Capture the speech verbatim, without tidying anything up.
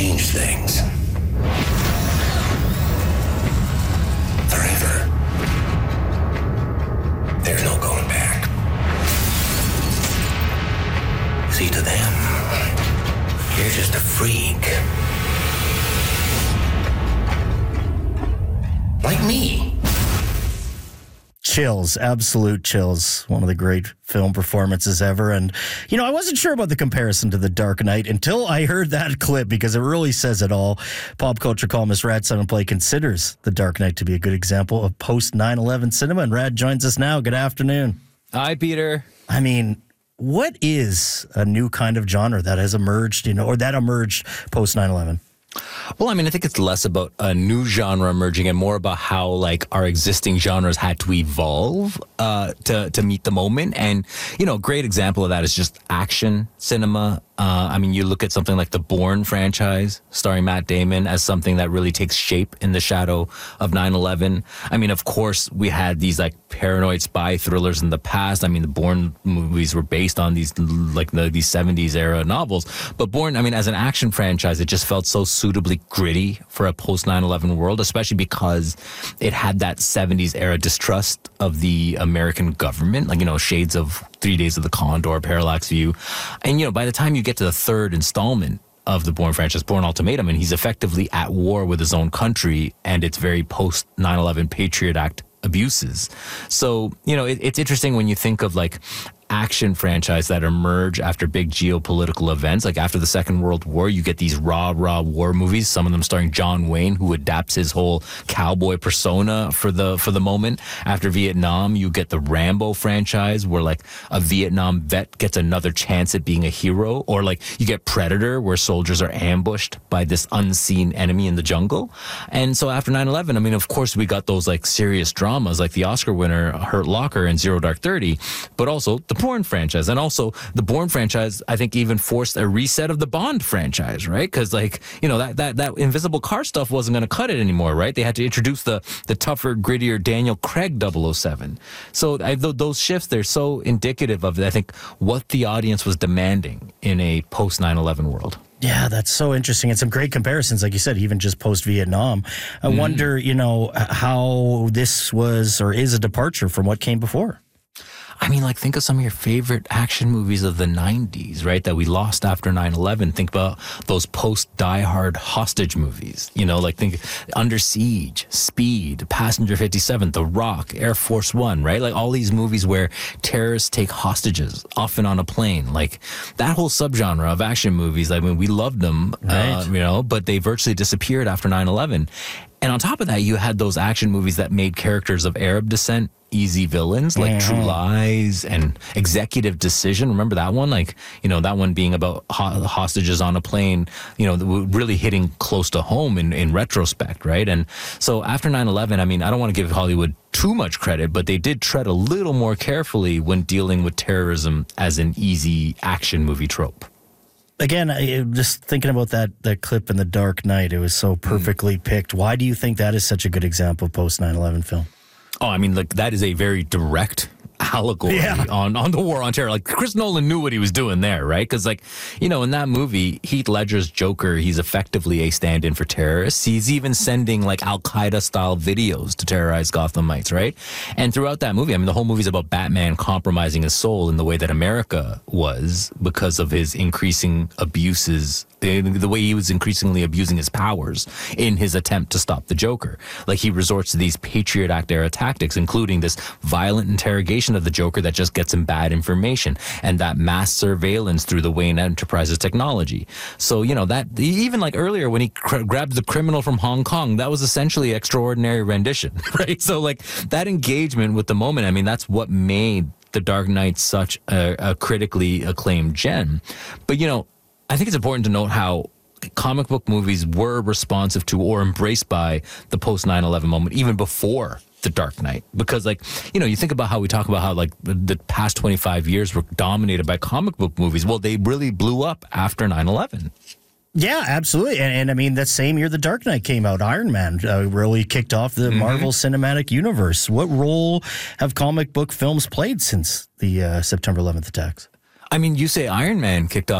change things. Forever. There's no going back. See, to them, you're just a freak. Like me. Chills, absolute chills. One of the great film performances ever. And, you know, I wasn't sure about the comparison to The Dark Knight until I heard that clip, because it really says it all. Pop culture columnist Rad Seven Play considers The Dark Knight to be a good example of post nine eleven cinema. And Rad joins us now. Good afternoon. Hi, Peter. I mean, what is a new kind of genre that has emerged, you know, or that emerged post nine eleven? Well, I mean, I think it's less about a new genre emerging and more about how, like, our existing genres had to evolve uh, to to meet the moment. And, you know, a great example of that is just action cinema. Uh, I mean, you look at something like the Bourne franchise starring Matt Damon as something that really takes shape in the shadow of nine eleven. I mean, of course, we had these, like, paranoid spy thrillers in the past. I mean, the Bourne movies were based on these, like, the, these seventies era novels. But Bourne, I mean, as an action franchise, it just felt so suitably gritty for a post nine eleven world, especially because it had that seventies era distrust of the American government, like, you know, shades of Three Days of the Condor, Parallax View. And, you know, by the time you get to the third installment of the Bourne franchise, Bourne Ultimatum, and he's effectively at war with his own country, and it's very post nine eleven Patriot Act abuses. So, you know, it, it's interesting when you think of, like, action franchise that emerge after big geopolitical events. Like after the Second World War, you get these raw, raw war movies, some of them starring John Wayne, who adapts his whole cowboy persona for the for the moment. After Vietnam, you get the Rambo franchise, where like a Vietnam vet gets another chance at being a hero. Or like you get Predator, where soldiers are ambushed by this unseen enemy in the jungle. And so after nine eleven, I mean, of course, we got those like serious dramas like the Oscar winner Hurt Locker and Zero Dark Thirty, but also the Bourne franchise. And also the Bourne franchise, I think, even forced a reset of the Bond franchise, right? Because like, you know, that, that, that invisible car stuff wasn't going to cut it anymore, right? They had to introduce the, the tougher, grittier Daniel Craig double oh seven. So I, th- those shifts, they're so indicative of, I think, what the audience was demanding in a post nine eleven world. Yeah, that's so interesting. And some great comparisons, like you said, even just post-Vietnam. I mm. wonder, you know, how this was or is a departure from what came before. I mean, like, think of some of your favorite action movies of the nineties, right, that we lost after nine eleven. Think about those post-Die Hard hostage movies, you know, like think Under Siege, Speed, Passenger fifty-seven, The Rock, Air Force One, right? Like all these movies where terrorists take hostages, often on a plane. Like that whole subgenre of action movies, I mean, we loved them, right. uh, you know, but they virtually disappeared after nine eleven. And on top of that, you had those action movies that made characters of Arab descent easy villains, like mm-hmm. True Lies and Executive Decision. Remember that one? Like, you know, that one being about ho- hostages on a plane, you know, really hitting close to home in, in retrospect, right? And so after nine eleven, I mean, I don't want to give Hollywood too much credit, but they did tread a little more carefully when dealing with terrorism as an easy action movie trope. Again, I, just thinking about that, that clip in The Dark Knight, it was so perfectly mm. picked. Why do you think that is such a good example of post nine eleven film? Oh, I mean, like that is a very direct allegory yeah. on, on the war on terror. Like Chris Nolan knew what he was doing there, right? Because like, you know, in that movie, Heath Ledger's Joker, he's effectively a stand-in for terrorists. He's even sending like Al-Qaeda style videos to terrorize Gothamites, right? And throughout that movie, I mean, the whole movie's about Batman compromising his soul in the way that America was because of his increasing abuses, the, the way he was increasingly abusing his powers in his attempt to stop the Joker. Like he resorts to these Patriot Act era tactics, including this violent interrogation of the Joker that just gets him bad information, and that mass surveillance through the Wayne Enterprises technology. So, you know, that even like earlier when he cr- grabbed the criminal from Hong Kong, that was essentially extraordinary rendition, right? So like that engagement with the moment, I mean, that's what made The Dark Knight such a, a critically acclaimed gem. But, you know, I think it's important to note how comic book movies were responsive to or embraced by the post nine eleven moment even before The Dark Knight. Because, like, you know, you think about how we talk about how, like, the, the past twenty-five years were dominated by comic book movies. Well, they really blew up after nine eleven. Yeah, absolutely. And, and I mean, that same year The Dark Knight came out, Iron Man uh, really kicked off the mm-hmm. Marvel Cinematic Universe. What role have comic book films played since the uh, September eleventh attacks? I mean, you say Iron Man kicked off